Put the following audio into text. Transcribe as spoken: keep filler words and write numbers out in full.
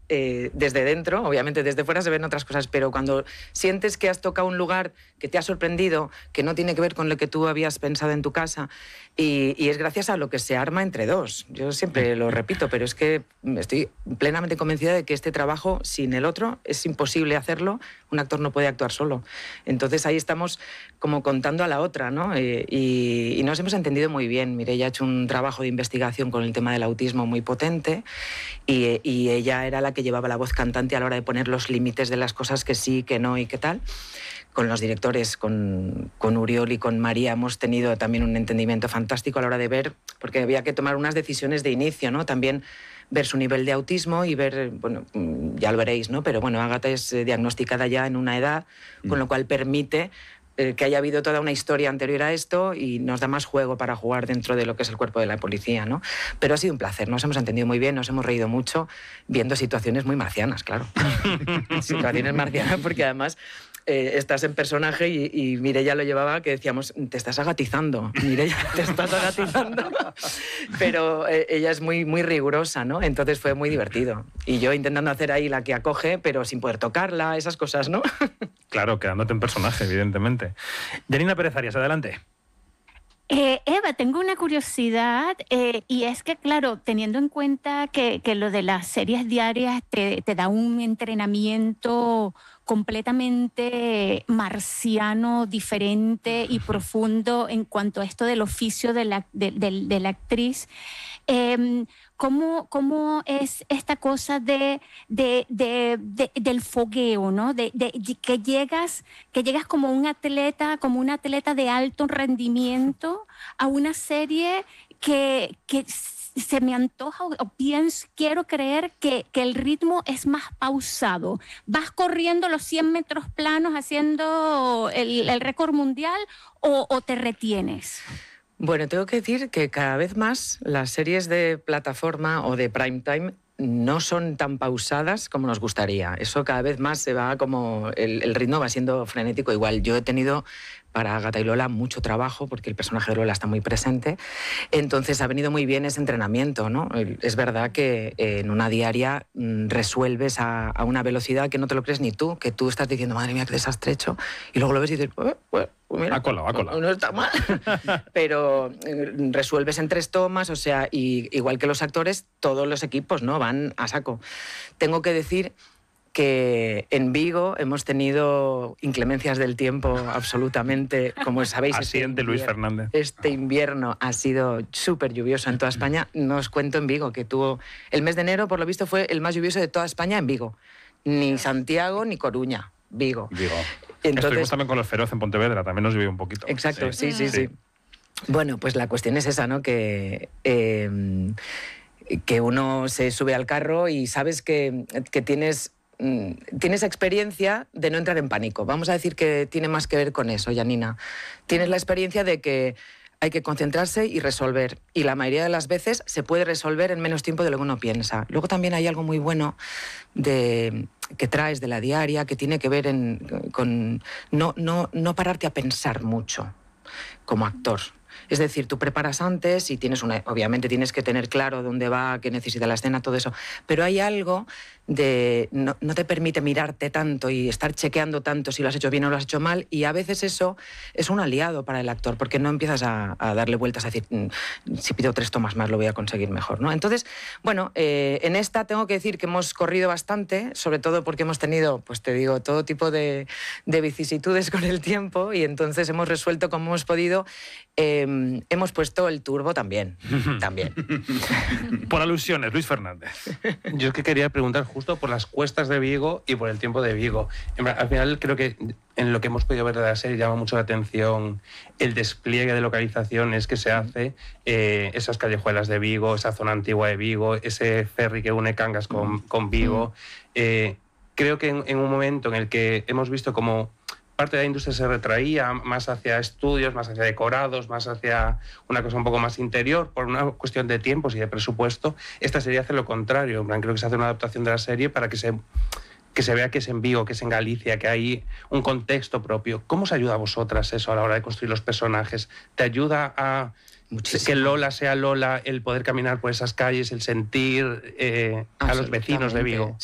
eh, desde dentro, obviamente desde fuera se ven otras cosas, pero cuando sientes que has tocado un lugar que te ha sorprendido, que no tiene que ver con lo que tú habías pensado en tu casa, y, y es gracias a lo que se arma entre dos. Yo siempre lo repito, pero es que estoy plenamente convencida de que este trabajo sin el otro es imposible hacerlo, un actor no puede actuar solo. Entonces ahí estamos como contando a la otra, ¿no? Eh, y, y nos hemos entendido muy bien. Mireia ha hecho un trabajo de investigación con el tema del autismo muy potente y, y ella era la que llevaba la voz cantante a la hora de poner los límites de las cosas que sí, que no y qué tal. Con los directores, con, con Uriol y con María, hemos tenido también un entendimiento fantástico a la hora de ver, porque había que tomar unas decisiones de inicio, ¿no? También ver su nivel de autismo y ver, bueno, ya lo veréis, ¿no? Pero bueno, Ágata es diagnosticada ya en una edad, mm. con lo cual permite eh, que haya habido toda una historia anterior a esto y nos da más juego para jugar dentro de lo que es el cuerpo de la policía, ¿no? Pero ha sido un placer, nos hemos entendido muy bien, nos hemos reído mucho, viendo situaciones muy marcianas, claro. Situaciones marcianas, porque además Eh, estás en personaje y, y Mireia lo llevaba que decíamos, te estás agatizando, Mireia, te estás agatizando. Pero eh, ella es muy, muy rigurosa, ¿no? Entonces fue muy divertido. Y yo intentando hacer ahí la que acoge, pero sin poder tocarla, esas cosas, ¿no? Claro, quedándote en personaje, evidentemente. Yanina Pérez Arias, adelante. Eh, Eva, tengo una curiosidad eh, y es que, claro, teniendo en cuenta que, que lo de las series diarias te, te da un entrenamiento completamente marciano, diferente y profundo en cuanto a esto del oficio de la, de, de, de la actriz. Eh, ¿cómo, ¿Cómo es esta cosa de, de, de, de, del fogueo, ¿no? De, de, de que llegas, que llegas como un atleta, como un atleta de alto rendimiento a una serie que, que se me antoja o pienso, quiero creer que, que el ritmo es más pausado. ¿Vas corriendo los cien metros planos haciendo el, el récord mundial o, o te retienes? Bueno, tengo que decir que cada vez más las series de plataforma o de prime time no son tan pausadas como nos gustaría. Eso cada vez más se va como... El, el ritmo va siendo frenético. Igual yo he tenido para Ágata y Lola mucho trabajo, porque el personaje de Lola está muy presente. Entonces ha venido muy bien ese entrenamiento, ¿no? Es verdad que en una diaria resuelves a, a una velocidad que no te lo crees ni tú, que tú estás diciendo, madre mía, qué desastre hecho, y luego lo ves y dices, pues, pues, pues mira, ha colado, ha colado. No, no está mal. Pero eh, resuelves en tres tomas, o sea, y, igual que los actores, todos los equipos, ¿no? Van a saco. Tengo que decir que en Vigo hemos tenido inclemencias del tiempo absolutamente, como sabéis. Asiente este Luis Fernández. Este invierno ha sido súper lluvioso en toda España. No os cuento en Vigo, que tuvo... El mes de enero, por lo visto, fue el más lluvioso de toda España en Vigo. Ni Santiago ni Coruña, Vigo. Vigo. Entonces, estuvimos también con los Feroz en Pontevedra, también nos llovió un poquito. Exacto, sí, sí, sí. sí. sí. Bueno, pues la cuestión es esa, ¿no? Que... Eh, que uno se sube al carro y sabes que, que tienes... Tienes experiencia de no entrar en pánico. Vamos a decir que tiene más que ver con eso, Yanina. Tienes la experiencia de que hay que concentrarse y resolver. Y la mayoría de las veces se puede resolver en menos tiempo de lo que uno piensa. Luego también hay algo muy bueno de, que traes de la diaria, que tiene que ver en, con no, no, no pararte a pensar mucho como actor. Es decir, tú preparas antes y tienes una, obviamente tienes que tener claro dónde va, qué necesita la escena, todo eso. Pero hay algo de... No, no te permite mirarte tanto y estar chequeando tanto si lo has hecho bien o lo has hecho mal, y a veces eso es un aliado para el actor, porque no empiezas a, a darle vueltas a decir, si pido tres tomas más lo voy a conseguir mejor, ¿no? Entonces, bueno, eh, en esta tengo que decir que hemos corrido bastante, sobre todo porque hemos tenido, pues te digo, todo tipo de, de vicisitudes con el tiempo, y entonces hemos resuelto como hemos podido. Eh, hemos puesto el turbo también, también. Por alusiones, Luis Fernández. Yo es que quería preguntar justo por las cuestas de Vigo y por el tiempo de Vigo. Al final creo que en lo que hemos podido ver de la serie llama mucho la atención el despliegue de localizaciones que se hace, eh, esas callejuelas de Vigo, esa zona antigua de Vigo, ese ferry que une Cangas con, con Vigo. Eh, creo que en, en un momento en el que hemos visto como parte de la industria se retraía más hacia estudios, más hacia decorados, más hacia una cosa un poco más interior, por una cuestión de tiempos y de presupuesto, esta serie hace lo contrario. En plan, creo que se hace una adaptación de la serie para que se, que se vea que es en Vigo, que es en Galicia, que hay un contexto propio. ¿Cómo os ayuda a vosotras eso a la hora de construir los personajes? ¿Te ayuda a Muchísimo. que Lola sea Lola, el poder caminar por esas calles, el sentir eh, a los vecinos de Vigo?